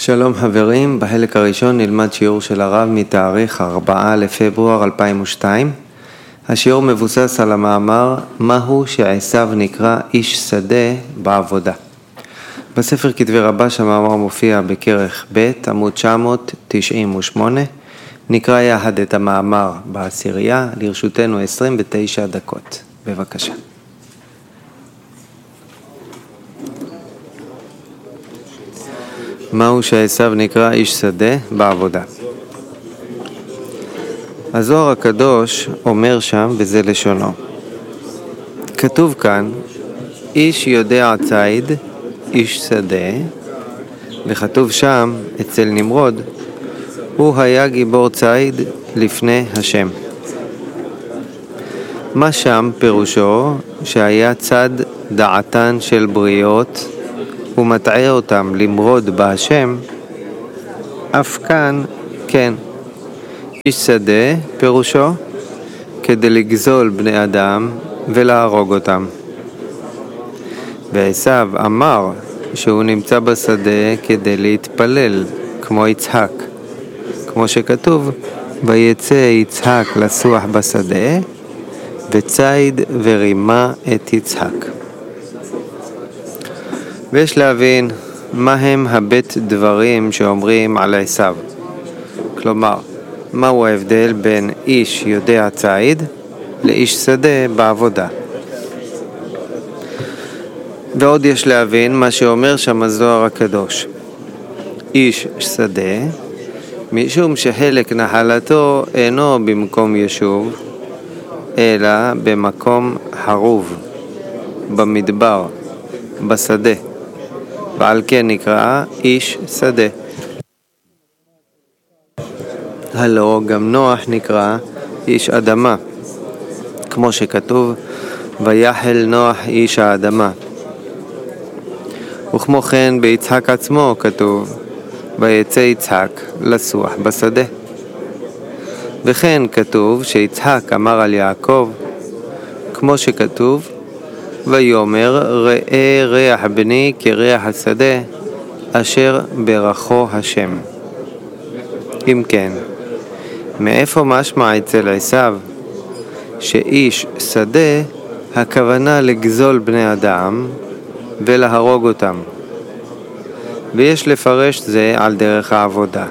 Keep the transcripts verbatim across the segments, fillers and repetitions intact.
שלום חברים, בחלק הראשון נלמד שיעור של הרב מתאריך ארבעה לפברואר אלפיים ושתיים. השיעור מבוסס על המאמר מהו שעשיו נקרא איש שדה בעבודה. בספר כתבי רבש המאמר מופיע בכרך ב' עמוד תשע מאות תשעים ושמונה. נקרא יחד את המאמר בעשירייה, לרשותנו עשרים ותשע דקות. בבקשה. מהו שעשיו נקרא איש שדה בעבודה. הזוהר הקדוש אומר שם בזה לשונו. כתוב כאן, איש יודע ציד, איש שדה, וכתוב שם אצל נמרוד, הוא היה גיבור ציד לפני השם. מה שם פירושו שהיה צד דעתן של בריות, הוא מטעה אותם למרוד בהשם, אף כאן כן. איש שדה פירושו כדי לגזול בני אדם ולהרוג אותם. ועשיו אמר שהוא נמצא בשדה כדי להתפלל כמו יצחק, כמו שכתוב, ויצא יצחק לסוח בשדה וציד ורימה את יצחק. ויש להבין מהם הבית דברים שאומרים על עשיו. כלומר, מהו ההבדל בין איש יודע ציד לאיש שדה בעבודה. ועוד יש להבין מה שאומר שם הזוהר הקדוש. איש שדה, משום שחלק נחלתו אינו במקום יישוב, אלא במקום חרוב, במדבר, בשדה. ועל כן נקרא איש שדה. הלא גם נוח נקרא איש אדמה, כמו שכתוב, ויחל נוח איש האדמה. וכמו כן ביצחק עצמו כתוב, ויצא יצחק לסוח בשדה. וכן כתוב שיצחק אמר על יעקב, כמו שכתוב, ויאמר ראה ריח בני כריח השדה אשר ברכו השם. אם כן, מאיפה משמע אצל עשיו שאיש שדה הכוונה לגזול בני אדם ולהרוג אותם? ויש לפרש זה על דרך העבודה.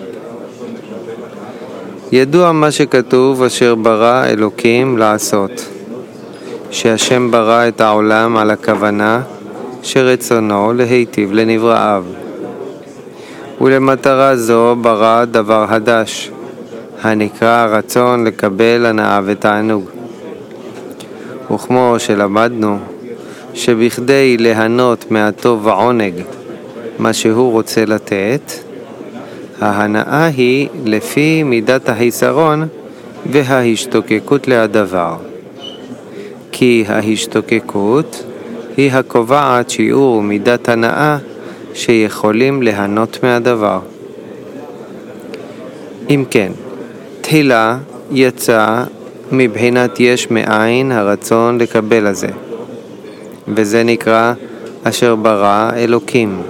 ידוע מה שכתוב אשר ברא אלוקים לעשות, שהשם ברא את העולם על הכוונה שרצונו להיטיב לנבראיו. ולמטרה זו ברא דבר חדש, הנקרא רצון לקבל הנאה ותענוג. וכמו שלמדנו, שבכדי ליהנות מהטוב ועונג מה שהוא רוצה לתת, ההנאה היא לפי מידת החיסרון וההשתוקקות להדבר. כי ההשתוקקות היא הקובעת שיעור מידת הנאה שיכולים ליהנות מהדבר. אם כן, תחילה יצא מבחינת יש מאין הרצון לקבל הזה, וזה נקרא אשר ברא אלוקים.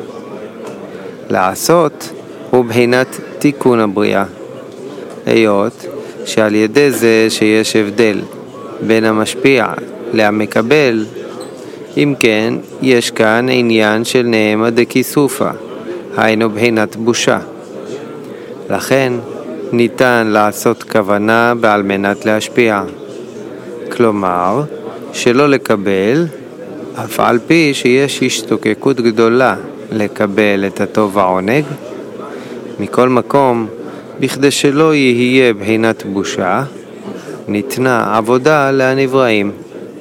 לעשות הוא בחינת תיקון הבריאה, היות שעל ידי זה שיש הבדל בין המשפיע למקבל, אם כן יש כאן עניין של נעמה דקיסופה, היינו בחינת בושה. לכן ניתן לעשות כוונה בעל מנת להשפיע, כלומר שלא לקבל, אף על פי שיש השתוקקות גדולה לקבל את הטוב העונג. מכל מקום, בכדי שלא יהיה בחינת בושה, ניתנה עבודה לנבראים.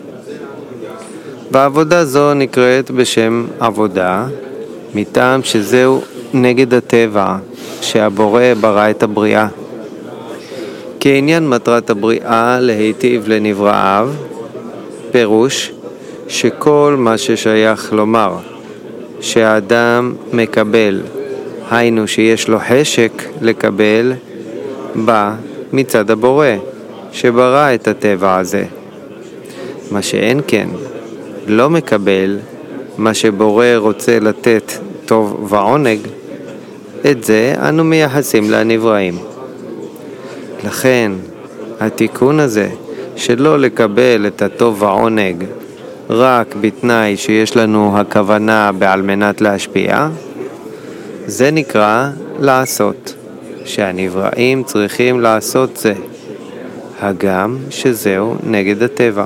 ועבודה זו נקראת בשם עבודה, מטעם שזהו נגד הטבע שהבורא ברא את הבריאה. כעניין מטרת הבריאה להיטיב לנבראיו, פירוש שכל מה ששייך לומר שהאדם מקבל, היינו שיש לו חשק לקבל, בא מצד הבורא שברא את הטבע הזה. מה שאין כן, לא מקבל מה שבורא רוצה לתת טוב ועונג, את זה אנו מייחסים לנבראים. לכן, התיקון הזה שלא לקבל את הטוב והעונג רק בתנאי שיש לנו הכוונה בעל מנת להשפיע, זה נקרא לעשות, שהנבראים צריכים לעשות זה, הגם שזהו נגד הטבע.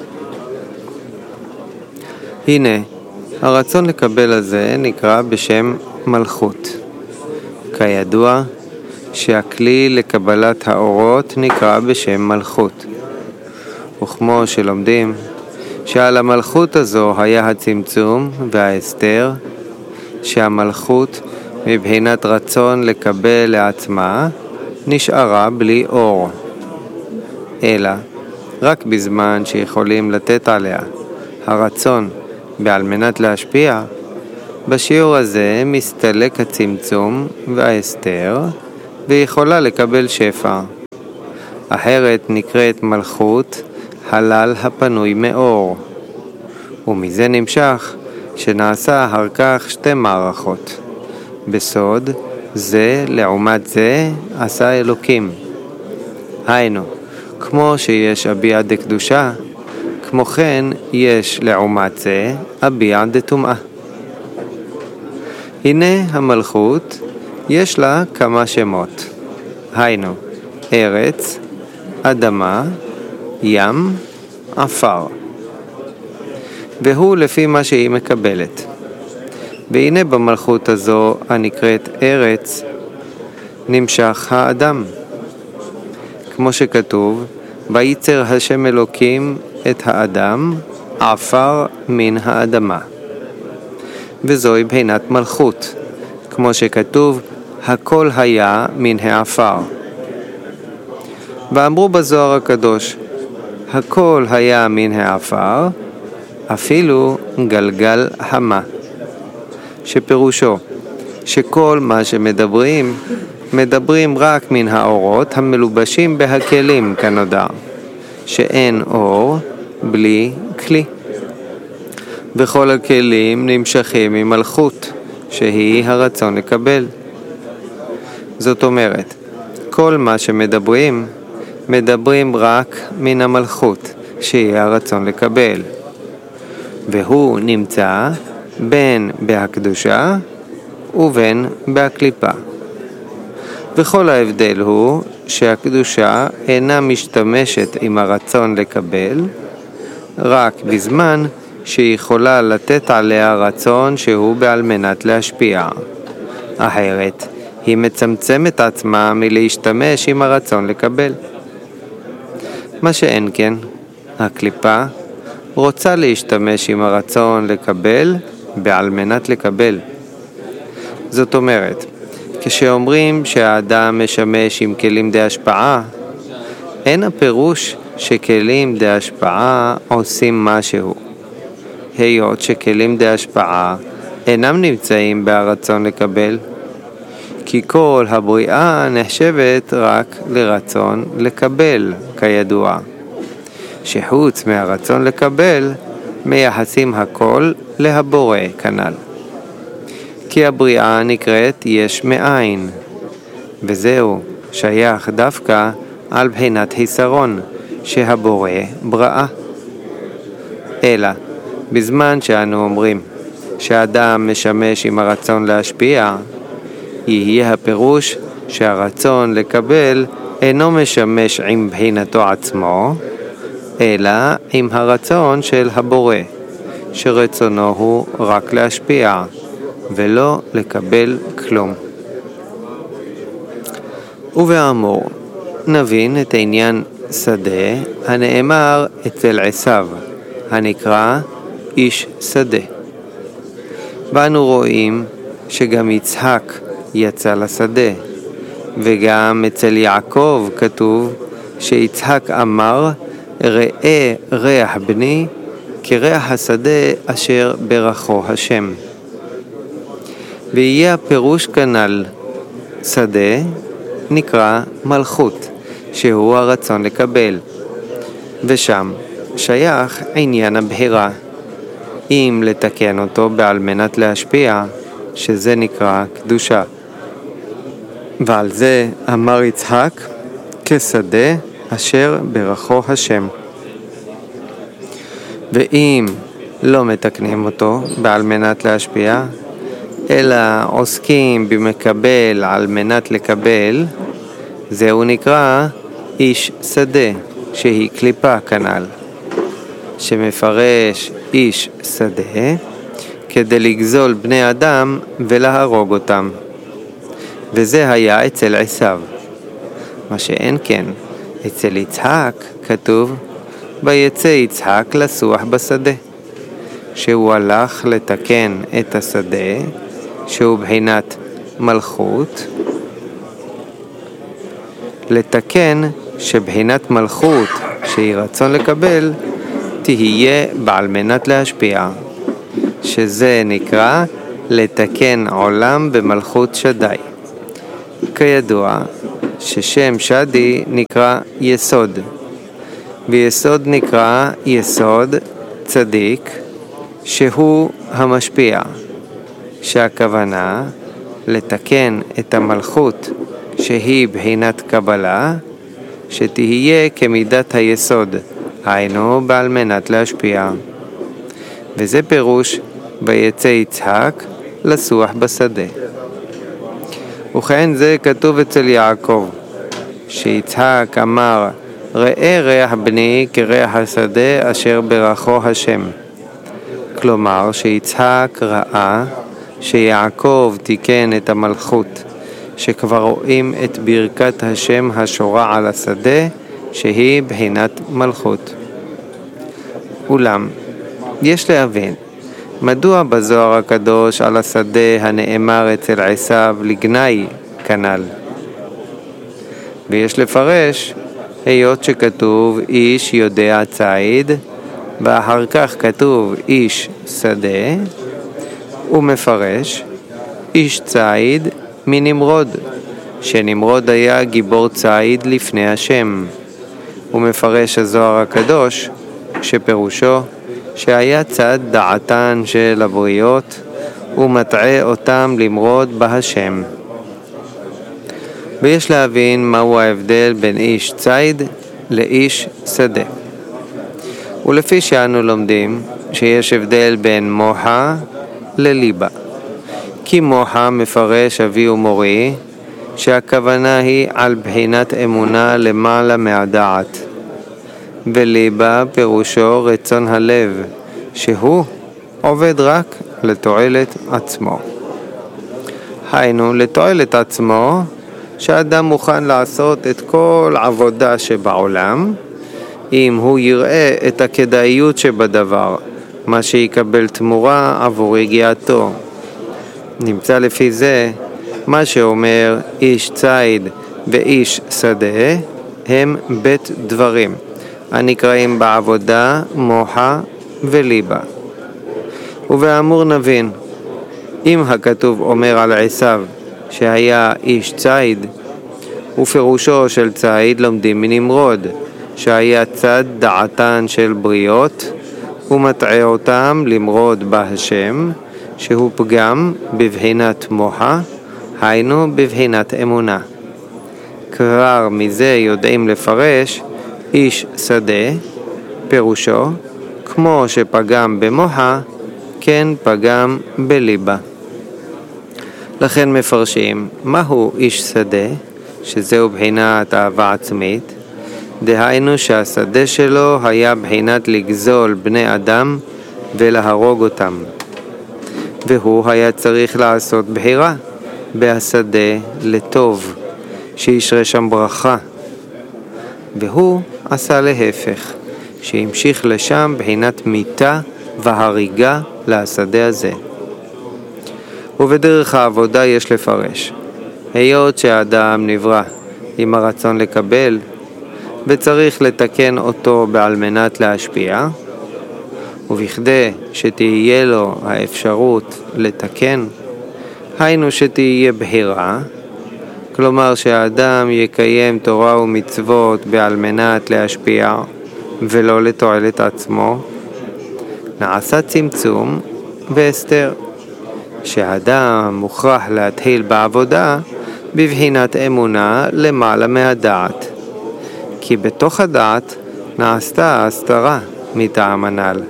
הנה, הרצון לקבל הזה נקרא בשם מלכות. כידוע שהכלי לקבלת האורות נקרא בשם מלכות. וכמו שלומדים שעל המלכות הזו היה הצמצום וההסתר, שהמלכות מבחינת רצון לקבל לעצמה נשארה בלי אור, אלא רק בזמן שיכולים לתת עליה הרצון בעל מנת להשפיע, בשיעור הזה מסתלק הצמצום וההסתר ויכולה לקבל שפע. אחרת נקראת מלכות הלל הפנוי מאור, ומזה נמשך שנעשה אחר כך שתי מערכות. בסוד, זה לעומת זה עשה אלוקים. היינו, כמו שיש אביע דקדושה, כמו כן יש לעומת זה אביע דטומאה. הנה המלכות יש לה כמה שמות. היינו, ארץ, אדמה, ים, עפר. והוא לפי מה שהיא מקבלת. והנה במלכות הזו הנקראת ארץ נמשך האדם. כמו שכתוב, וייצר השם אלוקים את האדם עפר מן האדמה. וזוהי בחינת מלכות, כמו שכתוב, הכל היה מן העפר. ואמרו בזוהר הקדוש, הכל היה מן העפר, אפילו גלגל המה. שפירושו, שכל מה שמדברים, מדברים רק מן האורות המלובשים בהכלים כנודע, שאין אור בלי כלי. וכל הכלים נמשכים ממלכות, שהיא הרצון לקבל. זאת אומרת, כל מה שמדברים, מדברים רק מן המלכות, שהיא הרצון לקבל. והוא נמצא בין בהקדושה ובין בהקליפה. וכל ההבדל הוא שהקדושה אינה משתמשת עם הרצון לקבל, רק בזמן שהיא יכולה לתת עליה רצון שהוא בעל מנת להשפיע. אחרת, היא מצמצמת עצמה מלהשתמש עם הרצון לקבל. מה שאין כן, הקליפה רוצה להשתמש עם הרצון לקבל בעל מנת לקבל. זאת אומרת, כשאומרים שהאדם משמש עם כלים די השפעה, אין הפירוש שכלים די השפעה עושים משהו. היות שכלים די השפעה אינם נמצאים ברצון לקבל, כי כל הבריאה נחשבת רק לרצון לקבל, כידוע. שחוץ מהרצון לקבל, מייחסים הכל להבורא כנ"ל. כי הבריאה נקראת יש מאין, וזהו שייך דווקא על בחינת חיסרון, שהבורא בראה. אלא, בזמן שאנו אומרים שהאדם משמש עם הרצון להשפיע, יהיה הפירוש שהרצון לקבל אינו משמש עם בחינתו עצמו, אלא עם הרצון של הבורא, שרצונו הוא רק להשפיע, ולא לקבל כלום. ובאמור, נבין את העניין שדה הנאמר אצל עשיו, הנקרא איש שדה. ואנו רואים שגם יצחק יצא לשדה, וגם אצל יעקב כתוב שיצחק אמר, ראה ריח בני כריח השדה אשר ברכו השם. ויהיה הפירוש כנ"ל, שדה נקרא מלכות, שהוא הרצון לקבל, ושם שייך עניין הבחירה, אם לתקן אותו בעל מנת להשפיע, שזה נקרא קדושה. ועל זה אמר יצחק, כשדה אשר ברכו השם. ואם לא מתקנים אותו בעל מנת להשפיע, אלא עוסקים במקבל על מנת לקבל, זהו נקרא איש שדה, שהיא קליפה כנ"ל, שמפרש איש שדה כדי לגזול בני אדם ולהרוג אותם. וזה היה אצל עשיו. מה שאין כן, אצל יצחק כתוב, ויצא יצחק לסוח בשדה, שהוא הלך לתקן את השדה, שהוא בחינת מלכות, לתקן שבחינת מלכות שהיא רצון לקבל, תהיה בעל מנת להשפיע, שזה נקרא לתקן עולם במלכות שדי. כידוע ששם שדי נקרא יסוד, ויסוד נקרא יסוד צדיק, שהוא המשפיע, שהכוונה לתקן את המלכות שהיא בחינת קבלה, שתהיה כמידת היסוד, היינו בעל מנת להשפיע. וזה פירוש ויצא יצחק לסוח בשדה. וכן זה כתוב אצל יעקב, שיצחק אמר, ראה ריח בני כריח השדה אשר ברכו השם. כלומר שיצחק ראה שיעקב תיקן את המלכות, שכבר רואים את ברכת השם השורה על השדה, שהיא בחינת מלכות. אולם, יש להבין, מדוע בזוהר הקדוש על השדה הנאמר אצל עשיו לגנאי כנ"ל? ויש לפרש, היות שכתוב איש יודע ציד, ואחר כך כתוב איש שדה, הוא מפרש איש ציד מנמרוד, שנמרוד היה גיבור ציד לפני השם. הוא מפרש הזוהר הקדוש שפירושו שהיה צד דעתן של הבריות ומטעה אותם למרוד בהשם. ויש להבין מהו ההבדל בין איש ציד לאיש שדה. ולפי שאנו לומדים שיש הבדל בין מוחה לליבה. כי מוחה מפרש אבי ומורי שהכוונה היא על בחינת אמונה למעלה מהדעת, וליבה פירושו רצון הלב, שהוא עובד רק לתועלת עצמו. היינו לתועלת עצמו, שאדם מוכן לעשות את כל עבודה שבעולם, אם הוא יראה את הכדאיות שבדבר, מה שיקבל תמורה עבור הגיעתו. נמצא לפי זה מה שאומר איש ציד ואיש שדה הם בית דברים, הנקראים בעבודה מוחה וליבה. ובאמור נבין, אם הכתוב אומר על עשיו שהיה איש ציד, ופירושו של ציד לומדים מנמרוד, שהיה צד דעתן של בריות, ומטעה אותם למרוד בהשם, שהוא פגם בבחינת מוחה, היינו בבחינת אמונה. כבר מזה יודעים לפרש איש שדה, פירושו, כמו שפגם במוחה, כן פגם בליבה. לכן מפרשים, מהו איש שדה, שזהו בחינת אהבה עצמית, דהיינו שהשדה שלו היה בחינת לגזול בני אדם ולהרוג אותם. והוא היה צריך לעשות בחירה בהשדה לטוב, שישרה שם ברכה. והוא עשה להפך, שהמשיך לשם בחינת מיתה והריגה לשדה הזה. ובדרך העבודה יש לפרש, היות שהאדם נברא עם הרצון לקבל, וצריך לתקן אותו בעל מנת להשפיע, ובכדי שתהיה לו האפשרות לתקן, היינו שתהיה בחירה, כלומר שהאדם יקיים תורה ומצוות בעל מנת להשפיע ולא לתועלת עצמו, נעשה צמצום והסתר, שהאדם מוכרח להתחיל בעבודה בבחינת אמונה למעלה מהדעת, כי בתוך הדעת נעשתה הסתרה מטעם הנ"ל.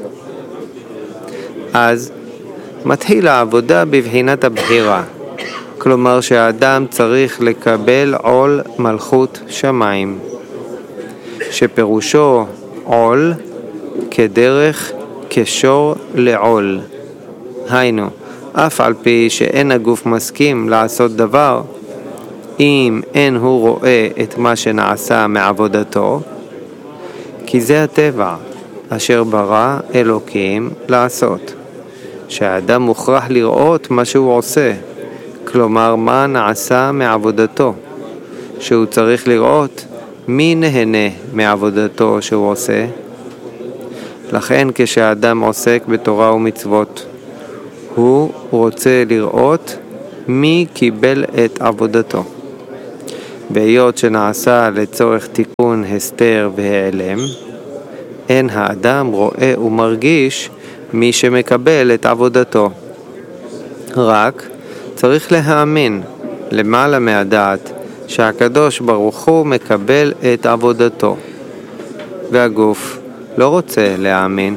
אז מתחיל העבודה בבחינת הבחירה, כלומר שהאדם צריך לקבל עול מלכות שמיים, שפירושו עול כדרך כשור לעול. היינו, אף על פי שאין הגוף מסכים לעשות דבר, אם אין הוא רואה את מה שנעשה מעבודתו, כי זה הטבע אשר ברא אלוקים לעשות, שהאדם מוכרח לראות מה שהוא עושה, כלומר מה נעשה מעבודתו, שהוא צריך לראות מי נהנה מעבודתו שהוא עושה. לכן כשהאדם עוסק בתורה ומצוות, הוא רוצה לראות מי קיבל את עבודתו. בהיות שנעשה לצורך תיקון הסתר והיעלם, אין האדם רואה ומרגיש מי שמקבל את עבודתו. רק צריך להאמין למעלה מהדעת שהקדוש ברוך הוא מקבל את עבודתו, והגוף לא רוצה להאמין.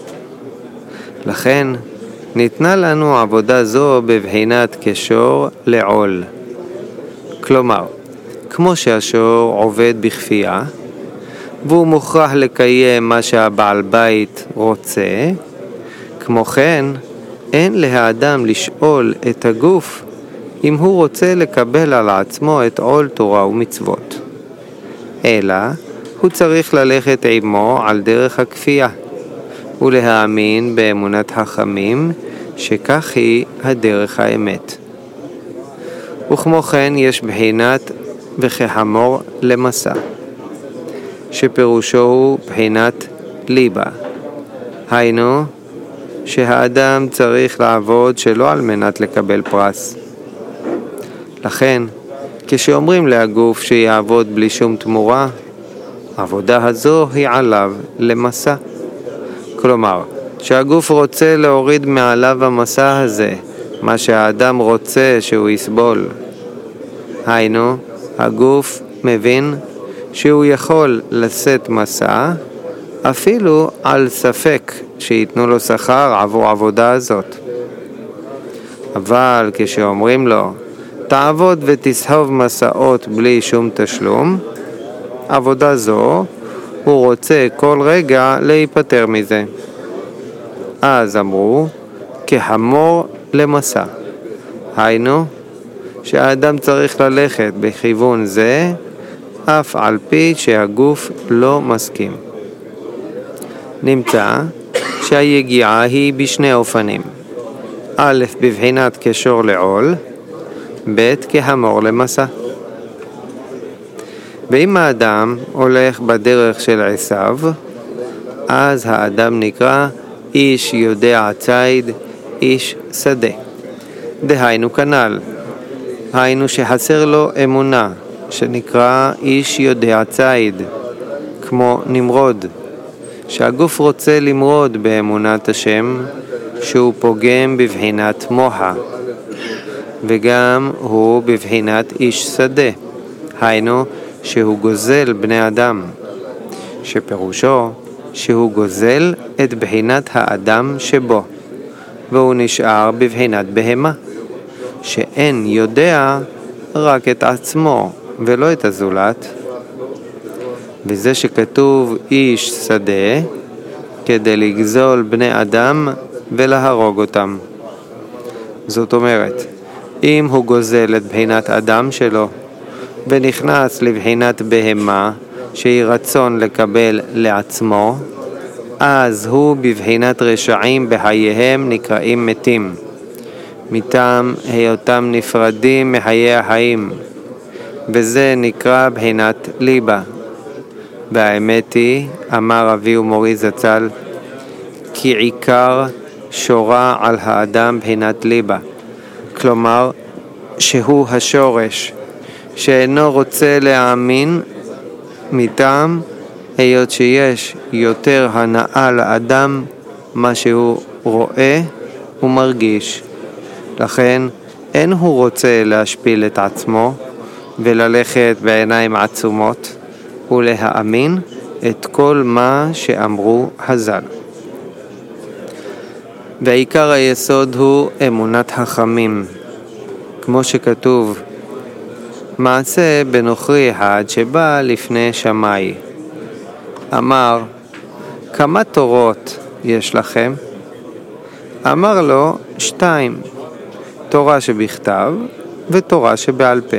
לכן ניתנה לנו עבודה זו בבחינת כשור לעול. כלומר, כמו שהשור עובד בכפייה, והוא מוכרח לקיים מה שהבעל בית רוצה, כמו כן, אין להאדם לשאול את הגוף אם הוא רוצה לקבל על עצמו את עול תורה ומצוות, אלא הוא צריך ללכת עמו על דרך הכפייה, ולהאמין באמונת חכמים שכך היא הדרך האמת. וכמו כן יש בחינת וכחמור למסע, שפירושו הוא בחינת ליבה. היינו, שהאדם צריך לעבוד שלא על מנת לקבל פרס. לכן, כשאומרים להגוף שיעבוד בלי שום תמורה, העבודה הזו היא עליו למסע. כלומר, שהגוף רוצה להוריד מעליו המסע הזה, מה שהאדם רוצה שהוא יסבול. היינו, הגוף מבין שהוא יכול לשאת מסע, אפילו על ספק שיתנו לו שכר עבור העבודה הזאת. אבל כשאומרים לו, תעבוד ותסחוב מסעות בלי שום תשלום, עבודה זו, הוא רוצה כל רגע להיפטר מזה. אז אמרו, כחמור למסע. היינו, שהאדם צריך ללכת בכיוון זה, אף על פי שהגוף לא מסכים. נמצא שהיגיעה היא בשני אופנים. א', בבחינת כשור לעול, ב', כחמור למסע. ואם האדם הולך בדרך של עשיו, אז האדם נקרא איש יודע ציד, איש שדה. דהיינו כנ"ל, היינו שחסר לו אמונה, שנקרא איש יודע ציד, כמו נמרוד, שהגוף רוצה למרוד באמונת השם, שהוא פוגם בבחינת מוחה, וגם הוא בבחינת איש שדה, היינו שהוא גוזל בני אדם, שפירושו שהוא גוזל את בחינת האדם שבו, והוא נשאר בבחינת בהמה, שאין יודע רק את עצמו ולא את הזולת. וזה שכתוב איש שדה כדי לגזול בני אדם ולהרוג אותם. זאת אומרת, אם הוא גוזל את בחינת אדם שלו ונכנס לבחינת בהמה שהיא רצון לקבל לעצמו, אז הוא בבחינת רשעים בחייהם נקראים מתים, מטעם היותם נפרדים מחיי החיים, וזה נקרא בחינת ליבה. והאמת היא, אמר אבי ומורי זצ"ל, כי עיקר שורה על האדם בחינת ליבה, כלומר שהוא השורש שאינו רוצה להאמין, מטעם היות שיש יותר הנאה לאדם מה שהוא רואה ומרגיש. לכן אין הוא רוצה להשפיל את עצמו וללכת בעיניים עצומות ולהאמין את כל מה שאמרו חז"ל. ועיקר היסוד הוא אמונת חכמים, כמו שכתוב, מעשה בנוכרי אחד שבא לפני שמאי. אמר, כמה תורות יש לכם? אמר לו, שתיים, תורה שבכתב ותורה שבעל פה.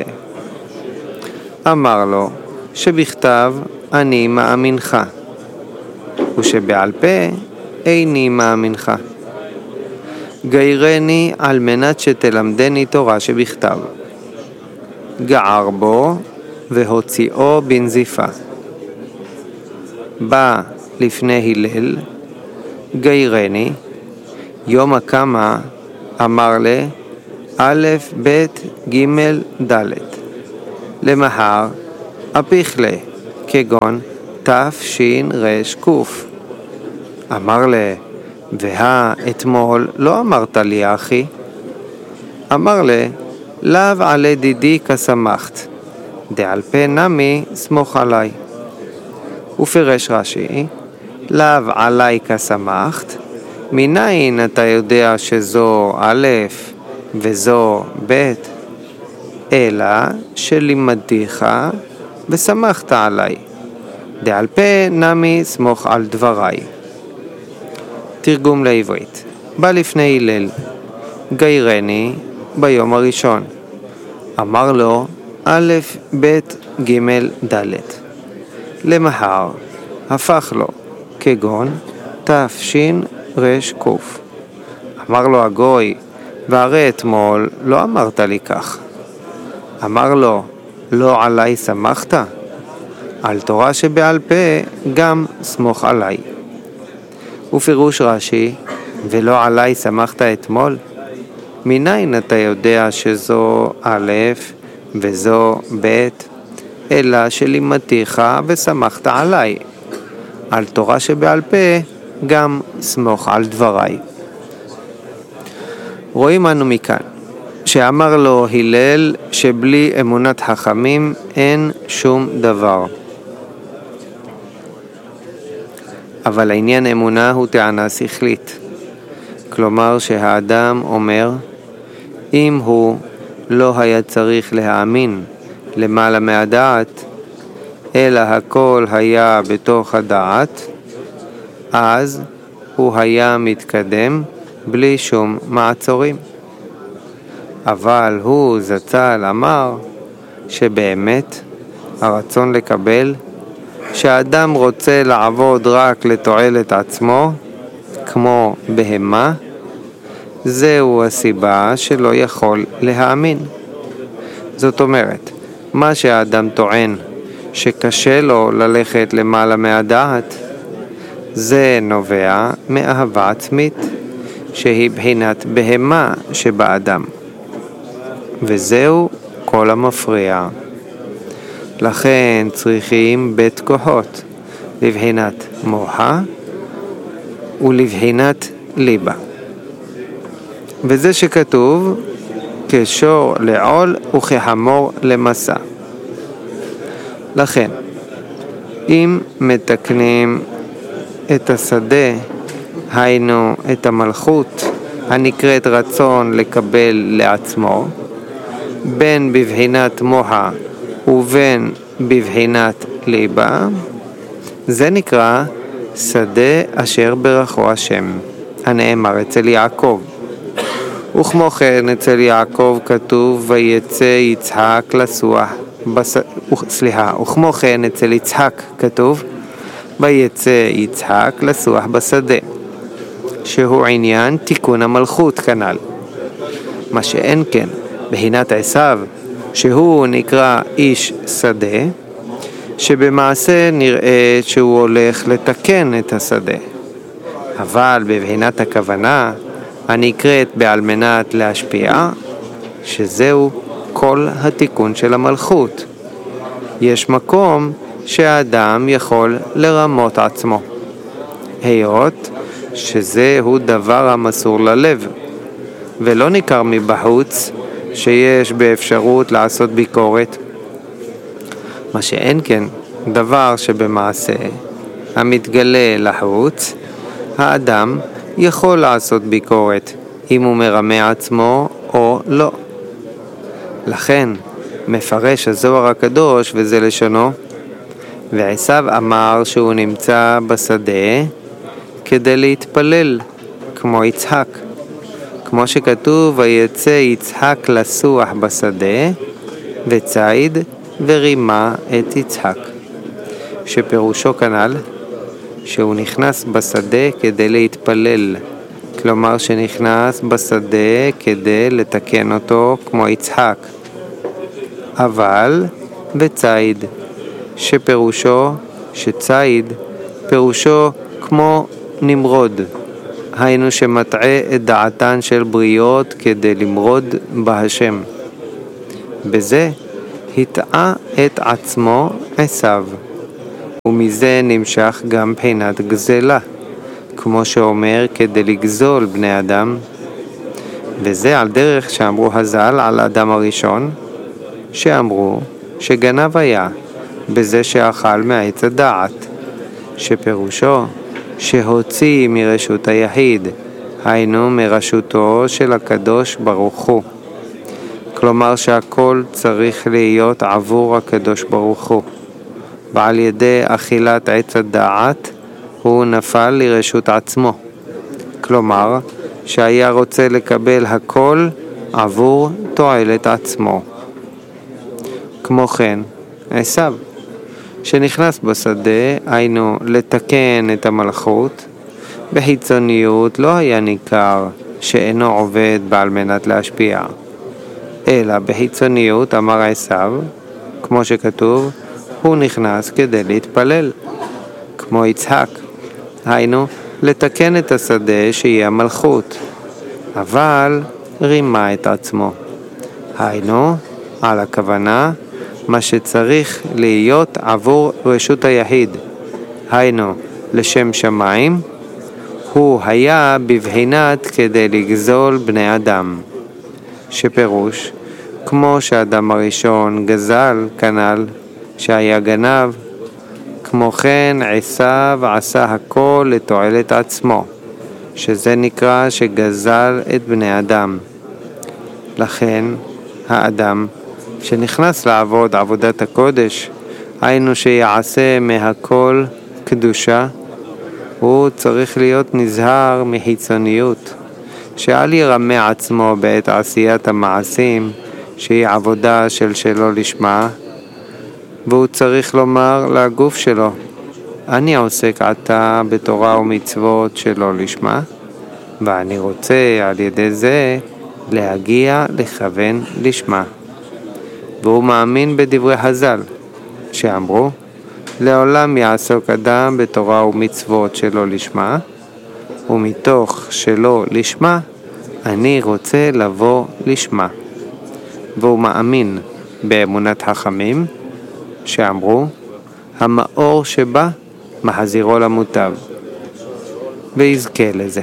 אמר לו, שבכתב אני מאמינך, ושבעל פה איני מאמינך. גיירני על מנת שתלמדני תורה שבכתב. גער בו והוציאו בנזיפה. בא לפני הלל, גיירני, יום הקמה אמר לה, א' ב' ג' ד'. למחר אפיך לה, כגון תש"ן רש קוף. אמר לה, והה אתמול לא אמרת לי אחי? אמר לה, לאו עלי דידי כשמחת, דעל פה נמי סמוך עלי. ופרש רש"י, לאו עלי כשמחת, מניין אתה יודע שזו א' וזו ב'? אלא שלימדתיך ושמחת עלי, דעל פה נמי סמוך על דבריי. תרגום לעברית. בא לפני הלל, גיירני ביום הראשון. אמר לו, א' ב' ג' ד'. למחר הפך לו, כגון תש"ן רש קוף. אמר לו הגוי, והרי אתמול לא אמרת לי כך. אמר לו, לא עליי שמחת? על תורה שבעל פה גם סמוך עליי. ופירוש רש"י, ולא עליי שמחת אתמול? מניין אתה יודע שזו א' וזו ב'? אלא שלימדתיך ושמחת עליי. על תורה שבעל פה גם סמוך על דבריי. רואים אנו מכאן שאמר לו הלל שבלי אמונת חכמים אין שום דבר. אבל העניין אמונה הוא טענה שכלית. כלומר שהאדם אומר, אם הוא לא היה צריך להאמין למעלה מהדעת, אלא הכל היה בתוך הדעת, אז הוא היה מתקדם בלי שום מעצורים. אבל הוא זצ"ל אמר שבאמת הרצון לקבל, שהאדם רוצה לעבוד רק לתועלת עצמו, כמו בהמה, זהו הסיבה שלא יכול להאמין. זאת אומרת, מה שהאדם טוען שקשה לו ללכת למעלה מהדעת, זה נובע מאהבה עצמית, שהיא בחינת בהמה שבאדם. וזהו כל המפריע. לכן צריכים בית כוחות, לבחינת מוחה ולבחינת ליבה. וזה שכתוב, כשור לעול וכחמור למסע. לכן, אם מתקנים את השדה, היינו את המלכות הנקראת רצון לקבל לעצמו, בין בבחינת מוחה ובין בבחינת ליבה, זה נקרא שדה אשר ברכו השם, הנאמר אצל יעקב. וכמו כן אצל יעקב כתוב ויצא יצחק לסוח בס... סליחה, וכמו כן אצל יצחק כתוב ויצא יצחק לסוח בשדה, שהוא עניין תיקון המלכות כנ"ל. מה שאין כן בחינת עשיו, שהוא נקרא איש שדה, שבמעשה נראה שהוא הולך לתקן את השדה, אבל בבחינת הכוונה הנקראת בעל מנת להשפיע, שזהו כל התיקון של המלכות. יש מקום שהאדם יכול לרמות עצמו, היות שזהו דבר המסור ללב, ולא ניכר מבחוץ שיש באפשרות לעשות ביקורת מה שאין כן דבר שבמעשה המתגלה לחוץ, האדם יכול לעשות ביקורת אם הוא מרמה עצמו או לא. לכן מפרש הזוהר הקדוש, וזה לשונו, ועשיו אמר שהוא נמצא בשדה כדי להתפלל כמו יצחק, כמו שכתוב ויצא יצחק לסוח בשדה וציד ורימה את יצחק, שפירושו כנ"ל שהוא נכנס בשדה כדי להתפלל, כלומר שנכנס בשדה כדי לתקן אותו כמו יצחק. אבל וציד, שפירושו שציד פירושו כמו נמרוד, היינו שמטעה את דעתן של בריות כדי למרוד בהשם. בזה הטעה את עצמו עשיו, ומזה נמשך גם בחינת גזלה, כמו שאומר כדי לגזול בני אדם. וזה על דרך שאמרו הז"ל על אדם הראשון, שאמרו שגנב היה בזה שאכל מעץ הדעת, שפירושו שהוציא מרשות היחיד, היינו מרשותו של הקדוש ברוך הוא. כלומר שהכל צריך להיות עבור הקדוש ברוך הוא, ועל ידי אכילת עץ הדעת הוא נפל לרשות עצמו, כלומר שהיה רוצה לקבל הכל עבור תועלת עצמו. כמו כן עשיו, שנכנס בשדה, היינו לתקן את המלכות, בחיצוניות לא היה ניכר שאינו עובד בעל מנת להשפיע, אלא בחיצוניות אמר עשיו, כמו שכתוב, הוא נכנס כדי להתפלל, כמו יצחק, היינו לתקן את השדה שהיא המלכות, אבל רימה את עצמו, היינו על הכוונה מה שצריך להיות עבור רשות היחיד, היינו לשם שמיים, הוא היה בבחינת כדי לגזול בני אדם, שפירוש כמו שאדם הראשון גזל כנ"ל שהיה גנב, כמו כן עשיו עשה הכל לתועלת עצמו, שזה נקרא שגזל את בני אדם. לכן האדם שנכנס לעבוד עבודת הקודש, היינו שיעשה מהכל קדושה, הוא צריך להיות נזהר מחיצוניות, שאל ירמה עצמו בעת עשיית המעשים שהיא עבודה של שלא לשמה, והוא צריך לומר לגוף שלו, אני עוסק עתה בתורה ומצוות שלא לשמה, ואני רוצה על ידי זה להגיע לכוון לשמה. והוא מאמין בדברי הז"ל שאמרו, לעולם יעסוק אדם בתורה ומצוות שלא לשמה, ומתוך שלא לשמה אני רוצה לבוא לשמה. והוא מאמין באמונת חכמים שאמרו, המאור שבא מחזירו למוטב, ויזכה לזה.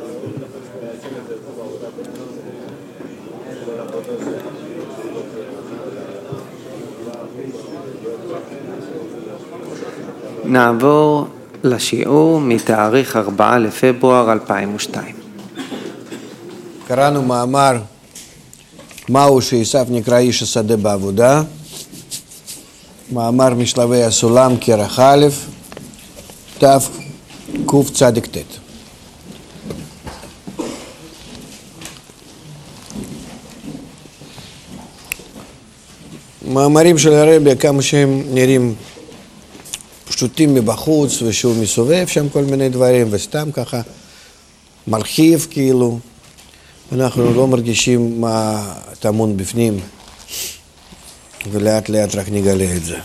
נעבור לשיעור מתאריך ארבעה לפברואר אלפיים ושתיים. קראנו מאמר מהו שעשיו נקרא איש השדה בעבודה, מאמר משלבי הסולם כרך א' תקצ"ט. מאמרים של הרבי, כמה שהם נראים פשוטים מבחוץ, ושהוא מסובב שם כל מיני דברים, וסתם ככה מרחיב כאילו, אנחנו לא מרגישים מה טמון בפנים, ולאט לאט רק נגלה את זה.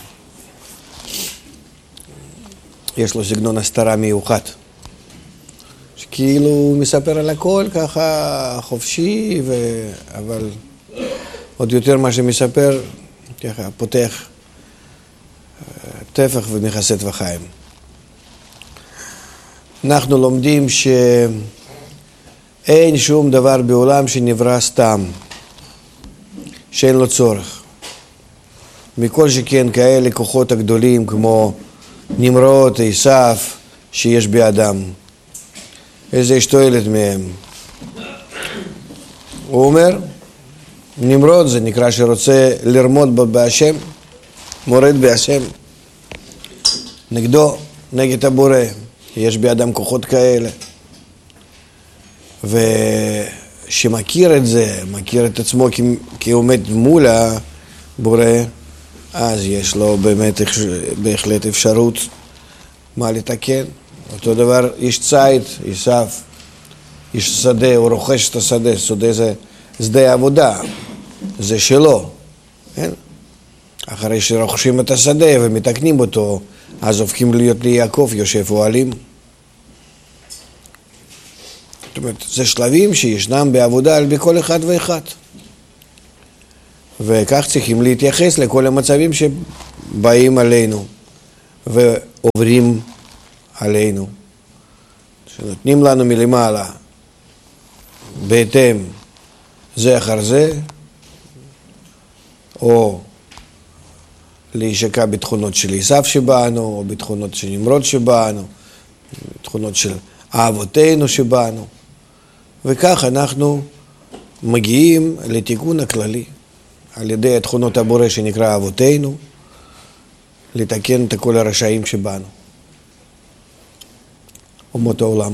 יש לו סגנון הסתרה מיוחד, שכאילו הוא מספר על הכל ככה חופשי, ו... אבל עוד יותר מה שמספר, ככה פותח טפח ומכסה טפחיים. אנחנו לומדים שאין שום דבר בעולם שנברא סתם, שאין לו צורך. מכל שכן כאלה כוחות הגדולים כמו נמרוד, עשיו, שיש באדם. איזה יש תועלת מהם? הוא אומר, נמרוד זה נקרא שרוצה לרמוד בהשם, מורד בהשם, נגדו, נגד הבורא. יש באדם כוחות כאלה. ושמכיר את זה, מכיר את עצמו כי הוא עומד מול הבורא, אז יש לו באמת בהחלט אפשרות מה לתקן. אותו דבר איש ציד, עשיו, איש שדה, הוא רוכש את השדה, שדה זה שדה עבודה, זה שלו, כן? אחרי שרוכשים את השדה ומתקנים אותו, אז הופכים להיות ליעקב, יושב אוהלים. זאת אומרת, זה שלבים שישנם בעבודה על בכל אחד ואחד. וכך צריכים להתייחס לכל המצבים שבאים עלינו ועוברים עלינו. שנותנים לנו מלמעלה, בהתאם זה אחר זה, או להישקע בתכונות של עשיו שבאנו, או בתכונות של נמרוד שבאנו, בתכונות של אהבותינו שבאנו. וכך אנחנו מגיעים לתיקון הכללי, על ידי התכונות הבורא שנקרא אהבותינו, לתקן את כל הרשעים שבאנו. אומות העולם.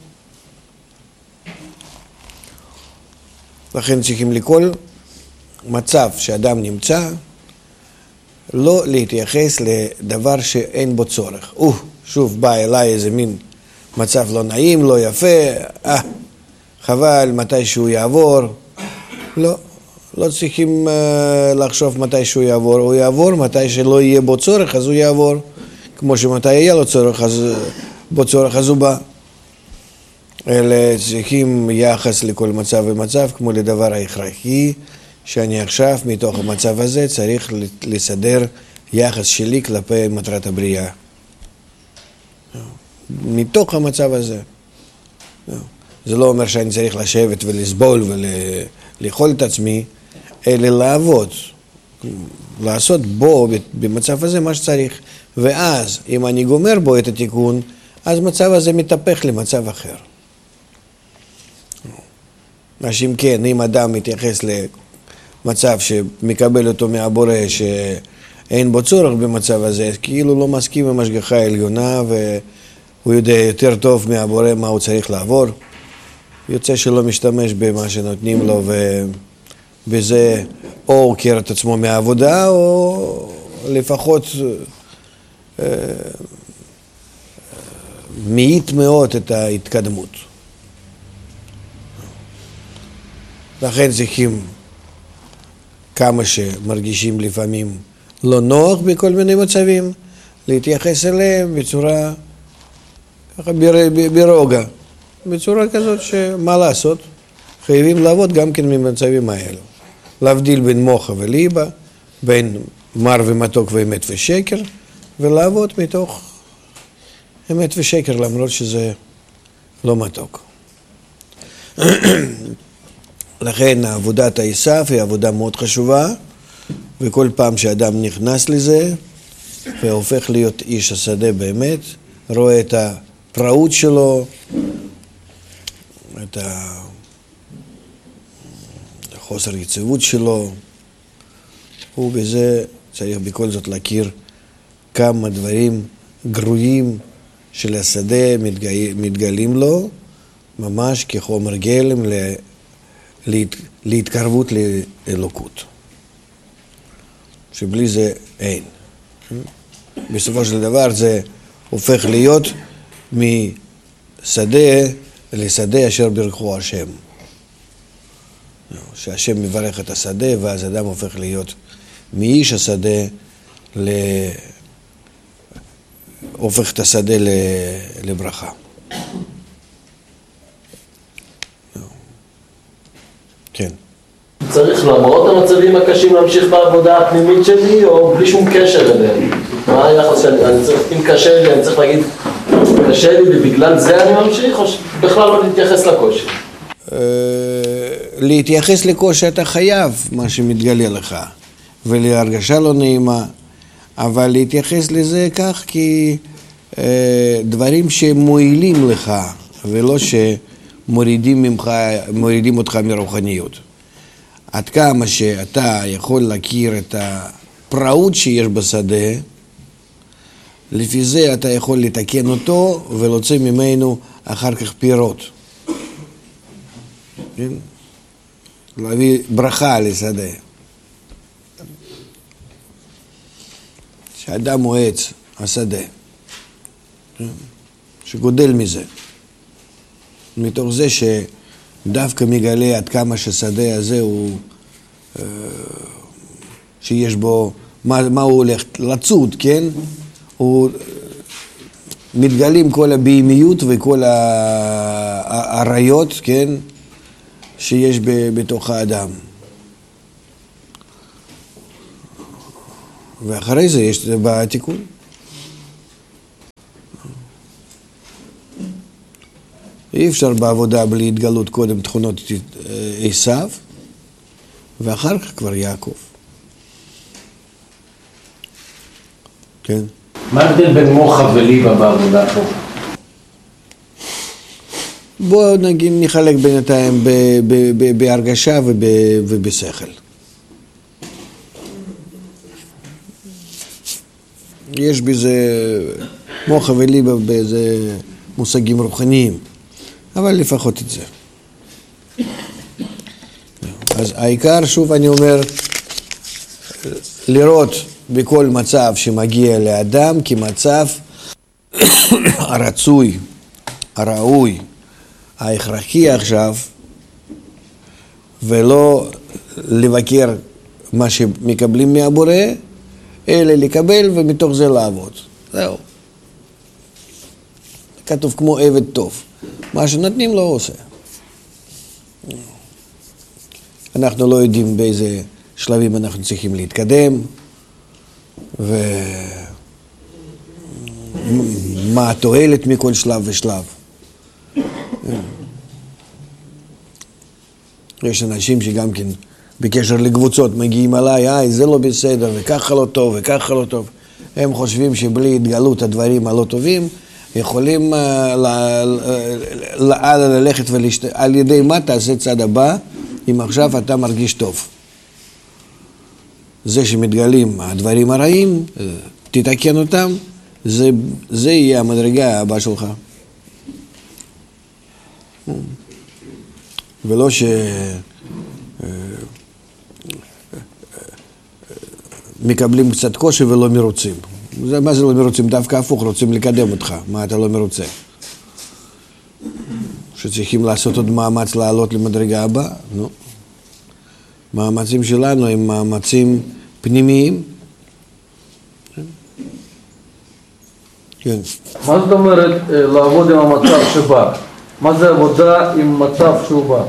לכן צריכים לכל מצב שאדם נמצא, לא להתייחס לדבר שאין בו צורך. או, שוב בא אליי איזה מין מצב לא נעים, לא יפה, אה, חבל מתי שהוא יעבור. לא, לא צריכים uh, לחשוב מתי שהוא יעבור. הוא יעבור מתי שלא יהיה בו צורך, אז הוא יעבור. כמו שמתי יהיה לו צורך, אז בו צורך, אז הוא בא. אלה צריכים יחס לכל מצב ומצב, כמו לדבר ההכרחי, שאני עכשיו מתוך המצב הזה צריך לסדר יחס שלי כלפי מטרת הבריאה. מתוך המצב הזה. זה לא אומר שאני צריך לשבת ולסבול ולאכול את עצמי, אלא לעבוד, לעשות בו במצב הזה מה שצריך. ואז אם אני גומר בו את התיקון, אז מצב הזה מתהפך למצב אחר. אנשים כן, אם אדם מתייחס למצב שמקבל אותו מהבורא שאין בו צורך במצב הזה, כאילו לא מסכים עם השגחה העליונה והוא יודע יותר טוב מהבורא מה הוא צריך לעבור, יוצא שלא משתמש במה שנותנים לו ובזה או עוקר את עצמו מהעבודה או לפחות אה, מעיט מאוד את ההתקדמות. לכן צריכים כמה שמרגישים לפעמים לא נוח בכל מיני מצבים, להתייחס אליהם בצורה ככה ברוגע, בצורה כזאת שמה לעשות, חייבים לעבוד גם כן ממצבים האלו. להבדיל בין מוחה וליבה, בין מר ומתוק ואמת ושקר, ולעבוד מתוך אמת ושקר למרות שזה לא מתוק. לכן עבודת עשיו היא עבודה מאוד חשובה, וכל פעם שאדם נכנס לזה והופך להיות איש השדה באמת, רואה את הפראות שלו, את החוסר יציבות שלו, ובזה צריך בכל זאת להכיר כמה דברים גרועים של השדה מתגלים לו, ממש כחומר גלם להת, להתקרבות לאלוקות. שבלי זה אין. בסופו של דבר זה הופך להיות משדה לשדה אשר ברכו השם. שהשם מברך את השדה ואז אדם הופך להיות מאיש השדה ל... הופך את השדה לברכה. כן. צריך למרות המצבים הקשים להמשיך בעבודה הפנימית שלי או בלי שום קשר אליהם? מה היחס שאני, אני צריך, אם קשה לי, אני צריך להגיד קשה לי ובגלל זה אני ממשיך או בכלל לא להתייחס לקושי? להתייחס לקושי אתה חייב מה שמתגלה לך ולהרגשה לא נעימה, אבל להתייחס לזה כך כי אה, דברים שמועילים לך ולא שמורידים ממך, מורידים אותך מרוחניות. עד כמה שאתה יכול להכיר את הפראות שיש בשדה, לפי זה אתה יכול לתקן אותו ולהוציא ממנו אחר כך פירות. כן? להביא ברכה לשדה. שאדם הוא עץ, השדה, שגודל מזה. מתוך זה שדווקא מגלה עד כמה שהשדה הזה הוא, שיש בו, מה, מה הוא הולך לצוד, כן? הוא מתגלים כל הבהמיות וכל העריות, כן? שיש בתוך האדם. ואחרי זה יש בתיקון. אי אפשר בעבודה בלי התגלות קודם תכונות עשיו, ואחר כך כבר יעקב. כן? מה ההבדל בין מוחה וליבה בעבודה פה? בואו נגיד נחלק בינתיים בהרגשה ובשכל. יש בזה מוחה וליבה באיזה מושגים רוחניים, אבל לפחות את זה. אז העיקר, שוב אני אומר, לראות בכל מצב שמגיע לאדם כמצב הרצוי, הראוי, ההכרחי עכשיו, ולא לבקר מה שמקבלים מהבורא, אלא לקבל ומתוך זה לעבוד. זהו. כתוב כמו עבד טוב. מה שנותנים לא עושה. אנחנו לא יודעים באיזה שלבים אנחנו צריכים להתקדם, ומה התועלת מכל שלב ושלב. יש אנשים שגם כן בקשר לקבוצות מגיעים עליי, איי, זה לא בסדר, וככה לא טוב, וככה לא טוב. הם חושבים שבלי התגלות הדברים הלא טובים, יכולים ללכת ולהשת... על ידי מה תעשה צד הבא, אם עכשיו אתה מרגיש טוב. זה שמתגלים הדברים הרעים, תתקן אותם, זה, זה יהיה המדרגה הבאה שלך. ולא ש... מקבלים קצת קושי ולא מרוצים. מה זה לא מרוצים? דווקא הפוך, רוצים לקדם אותך. מה אתה לא מרוצה? שצריכים לעשות עוד מאמץ לעלות למדרגה הבאה? נו. מאמצים שלנו הם מאמצים פנימיים. כן. מה זאת אומרת לעבוד עם המצב שבא? מה זה עבודה עם מצב שהוא בא?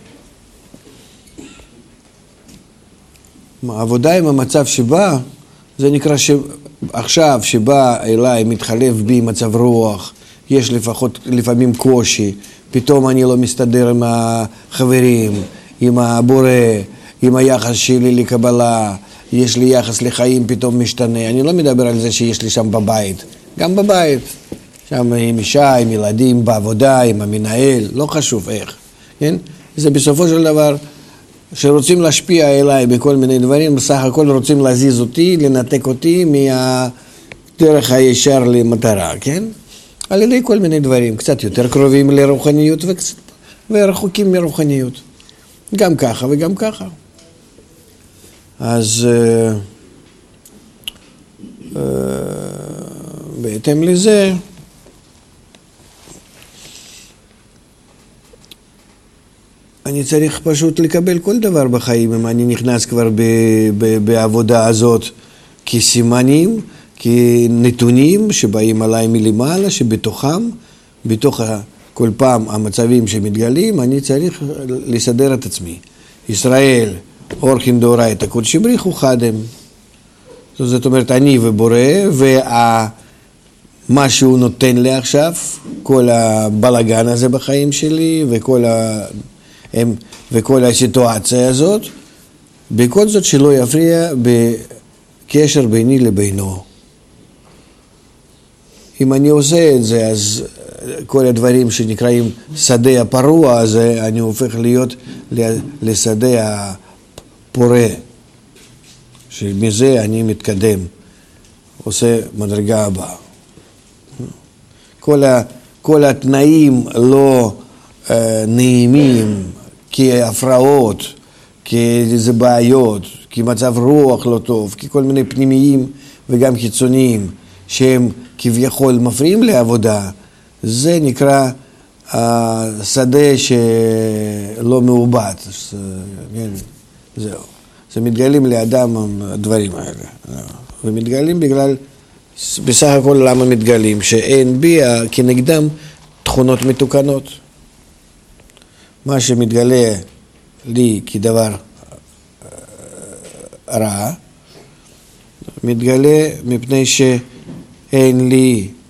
העבודה עם המצב שבא, זה נקרא שעכשיו שבא אליי, מתחלף בי מצב רוח, יש לפחות לפעמים קושי, פתאום אני לא מסתדר עם החברים, עם הבורא, עם היחס שלי לקבלה, יש לי יחס לחיים פתאום משתנה. אני לא מדבר על זה שיש לי שם בבית, גם בבית, שם עם אישה, עם ילדים, בעבודה, עם המנהל, לא חשוב איך, כן? זה בסופו של דבר שרוצים להשפיע אליי בכל מיני דברים, בסך הכל רוצים להזיז אותי, לנתק אותי מהדרך הישר למטרה, כן? על ידי כל מיני דברים, קצת יותר קרובים לרוחניות וקצת ורחוקים מרוחניות. גם ככה וגם ככה. אז uh, uh, בהתאם לזה, אני צריך פשוט לקבל כל דבר בחיים, אם אני נכנס כבר ב, ב, בעבודה הזאת כסימנים, כנתונים שבאים עליי מלמעלה, שבתוכם, בתוך כל פעם המצבים שמתגלים, אני צריך לסדר את עצמי. ישראל, אורחין דאורייתא קודשא בריך הוא חדם. זאת אומרת, אני ובורא, ומה שהוא נותן לי עכשיו, כל הבלגן הזה בחיים שלי, וכל ה... הם, וכל הסיטואציה הזאת, בכל זאת שלא יפריע בקשר ביני לבינו. אם אני עושה את זה, אז כל הדברים שנקראים שדה הפרוע הזה, אני הופך להיות לשדה הפורה, שמזה אני מתקדם, עושה מדרגה הבאה. כל, ה, כל התנאים לא אה, נעימים, כהפרעות, כאיזה בעיות, כמצב רוח לא טוב, ככל מיני פנימיים וגם חיצוניים, שהם כביכול מפריעים לעבודה, זה נקרא השדה שלא מעובד. זהו. זה מתגלים לאדם הדברים האלה. ומתגלים בגלל, בסך הכל למה מתגלים? שאין בי כנגדם תכונות מתוקנות. מה שמתגלה לי כדבר רע, מתגלה מפני שאין לי